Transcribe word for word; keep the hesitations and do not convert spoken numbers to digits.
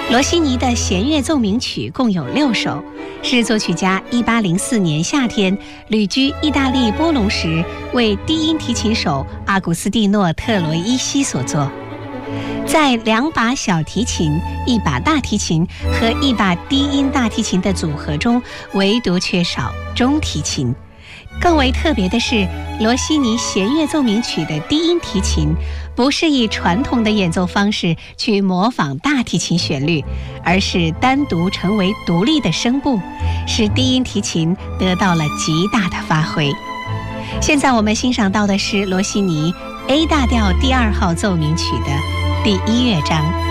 罗西尼的弦乐奏鸣曲共有六首，是作曲家一八零四年夏天旅居意大利波隆时为低音提琴手阿古斯蒂诺·特罗伊西所作。在两把小提琴、一把大提琴和一把低音大提琴的组合中，唯独缺少中提琴。更为特别的是，罗西尼弦乐奏鸣曲的低音提琴不是以传统的演奏方式去模仿大提琴旋律，而是单独成为独立的声部，使低音提琴得到了极大的发挥。现在我们欣赏到的是罗西尼 A 大调第二号奏鸣曲的第一乐章。